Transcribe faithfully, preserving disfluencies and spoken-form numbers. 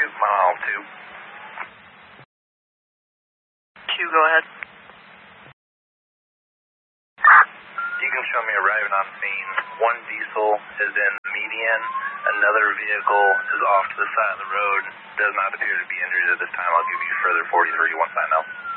mile two. Two, go ahead. You can show me arriving on scene. One diesel is in the median. Another vehicle is off to the side of the road. Does not appear to be injured at this time. I'll give you further forty-three once I know.